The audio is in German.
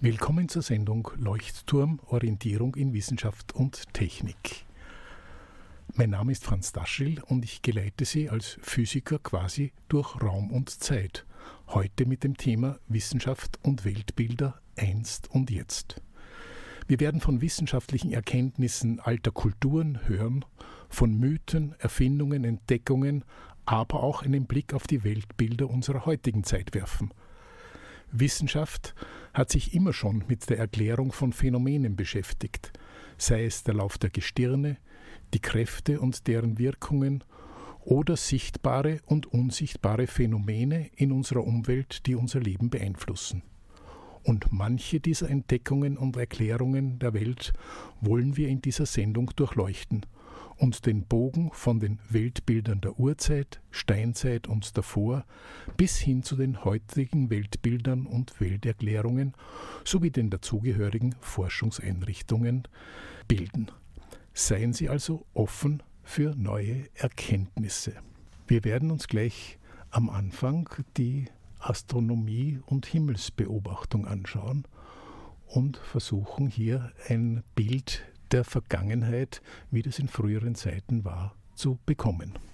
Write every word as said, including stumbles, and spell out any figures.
Willkommen zur Sendung Leuchtturm Orientierung in Wissenschaft und Technik. Mein Name ist Franz Daschl und ich geleite Sie als Physiker quasi durch Raum und Zeit. Heute mit dem Thema Wissenschaft und Weltbilder einst und jetzt. Wir werden von wissenschaftlichen Erkenntnissen alter Kulturen hören, von Mythen, Erfindungen, Entdeckungen, aber auch einen Blick auf die Weltbilder unserer heutigen Zeit werfen. Wissenschaft hat sich immer schon mit der Erklärung von Phänomenen beschäftigt, sei es der Lauf der Gestirne, die Kräfte und deren Wirkungen oder sichtbare und unsichtbare Phänomene in unserer Umwelt, die unser Leben beeinflussen. Und manche dieser Entdeckungen und Erklärungen der Welt wollen wir in dieser Sendung durchleuchten und den Bogen von den Weltbildern der Urzeit, Steinzeit und davor bis hin zu den heutigen Weltbildern und Welterklärungen sowie den dazugehörigen Forschungseinrichtungen bilden. Seien Sie also offen für neue Erkenntnisse. Wir werden uns gleich am Anfang die Astronomie und Himmelsbeobachtung anschauen und versuchen hier ein Bild der Vergangenheit, wie das in früheren Zeiten war, zu bekommen.